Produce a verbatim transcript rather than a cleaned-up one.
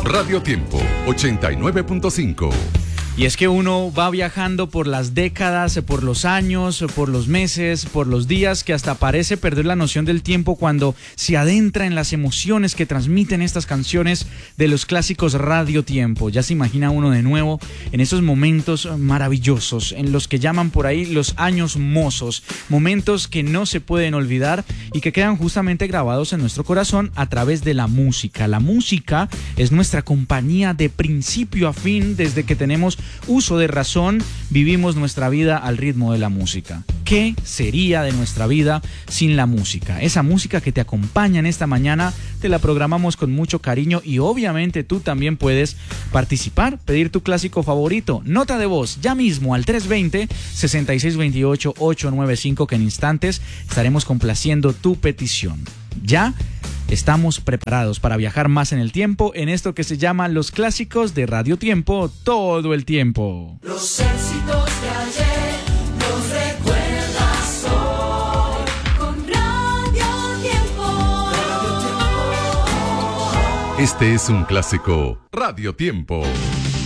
Radio Tiempo ochenta y nueve punto cinco. Y es que uno va viajando por las décadas, por los años, por los meses, por los días, que hasta parece perder la noción del tiempo cuando se adentra en las emociones que transmiten estas canciones de los clásicos Radio Tiempo. Ya se imagina uno de nuevo en esos momentos maravillosos, en los que llaman por ahí los años mozos, momentos que no se pueden olvidar y que quedan justamente grabados en nuestro corazón a través de la música. La música es nuestra compañía de principio a fin. Desde que tenemos uso de razón, vivimos nuestra vida al ritmo de la música. ¿Qué sería de nuestra vida sin la música? Esa música que te acompaña en esta mañana, te la programamos con mucho cariño y obviamente tú también puedes participar, pedir tu clásico favorito. Nota de voz ya mismo al tres dos cero, seis seis dos ocho, ocho nueve cinco, que en instantes estaremos complaciendo tu petición. Ya estamos preparados para viajar más en el tiempo en esto que se llama Los Clásicos de Radio Tiempo todo el tiempo. Los éxitos de ayer los recuerdas hoy con Radio Tiempo. Radio Tiempo. Este es un clásico Radio Tiempo.